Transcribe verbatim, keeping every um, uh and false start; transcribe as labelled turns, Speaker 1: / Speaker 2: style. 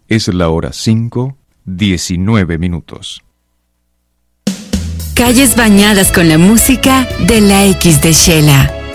Speaker 1: Es la hora cinco, diecinueve minutos.
Speaker 2: Calles bañadas con la música de la X de Shela.